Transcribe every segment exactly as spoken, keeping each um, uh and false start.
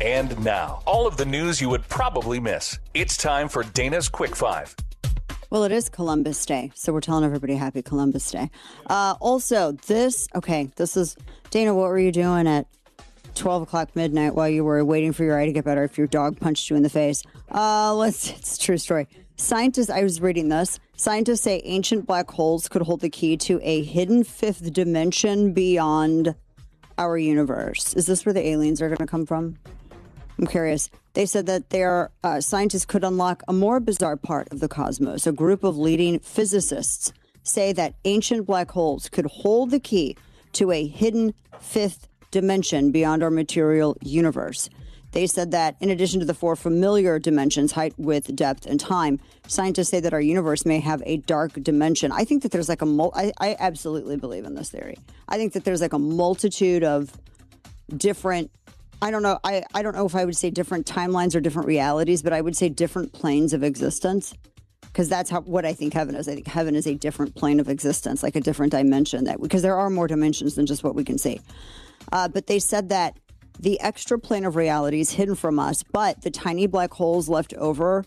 And now, all of the news you would probably miss. It's time for Dana's Quick Five. Well, it is Columbus Day, so we're telling everybody happy Columbus Day. Uh, also, this, okay, this is, Dana, what were you doing at twelve o'clock midnight while you were waiting for your eye to get better if your dog punched you in the face? Uh, let's, it's a true story. Scientists, I was reading this, scientists say ancient black holes could hold the key to a hidden fifth dimension beyond our universe. Is this where the aliens are going to come from? I'm curious. They said that their uh, scientists could unlock a more bizarre part of the cosmos. A group of leading physicists say that ancient black holes could hold the key to a hidden fifth dimension beyond our material universe. They said that in addition to the four familiar dimensions, height, width, depth, and time, scientists say that our universe may have a dark dimension. I think that there's like a mul- I, I absolutely believe in this theory. I think that there's like a multitude of different, I don't know, I, I don't know if I would say different timelines or different realities, but I would say different planes of existence. Because that's how what I think heaven is. I think heaven is a different plane of existence, like a different dimension. That because there are more dimensions than just what we can see. Uh, but they said that the extra plane of reality is hidden from us, but the tiny black holes left over,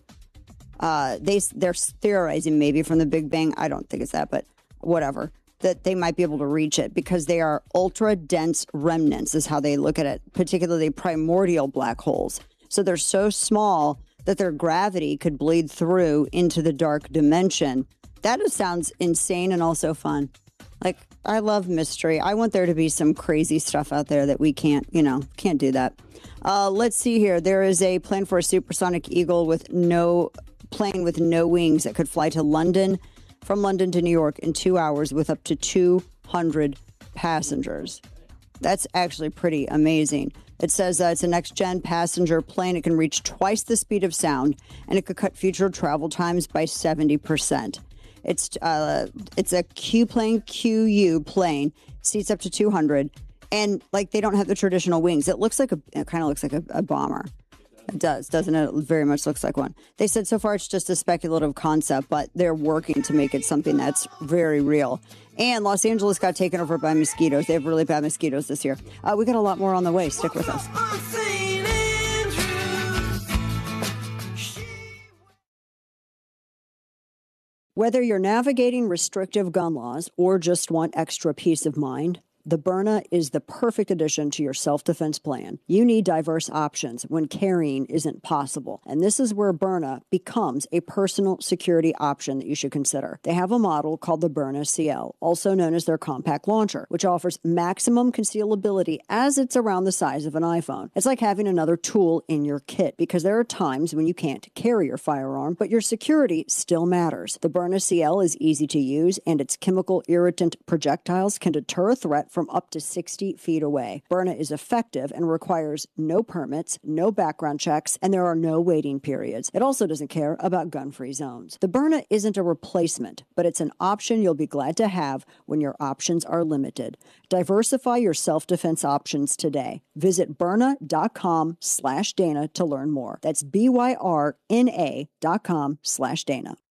uh, they, they're theorizing maybe from the Big Bang. I don't think it's that, but whatever, that they might be able to reach it because they are ultra-dense remnants is how they look at it, particularly primordial black holes. So they're so small that their gravity could bleed through into the dark dimension. That just sounds insane and also fun. Like, I love mystery. I want there to be some crazy stuff out there that we can't, you know, can't do that. Uh, let's see here. There is a plan for a supersonic eagle with no plane with no wings that could fly to London, from London to New York in two hours with up to two hundred passengers. That's actually pretty amazing. It says uh, it's a next-gen passenger plane. It can reach twice the speed of sound, and it could cut future travel times by seventy percent. It's uh, it's a Q plane, Q U plane, seats up to two hundred, and like they don't have the traditional wings. It looks like a, it kind of looks like a, a bomber. It does, doesn't it? It very much looks like one. They said so far it's just a speculative concept, but they're working to make it something that's very real. And Los Angeles got taken over by mosquitoes. They have really bad mosquitoes this year. Uh, we got a lot more on the way. Stick with us. Whether you're navigating restrictive gun laws or just want extra peace of mind, the Byrna is the perfect addition to your self-defense plan. You need diverse options when carrying isn't possible. And this is where Byrna becomes a personal security option that you should consider. They have a model called the Byrna C L, also known as their compact launcher, which offers maximum concealability as it's around the size of an iPhone. It's like having another tool in your kit because there are times when you can't carry your firearm, but your security still matters. The Byrna C L is easy to use, and its chemical irritant projectiles can deter a threat from up to sixty feet away. Byrna is effective and requires no permits, no background checks, and there are no waiting periods. It also doesn't care about gun-free zones. The Byrna isn't a replacement, but it's an option you'll be glad to have when your options are limited. Diversify your self-defense options today. Visit Byrna.com slash Dana to learn more. That's B-Y-R-N-A dot com slash Dana.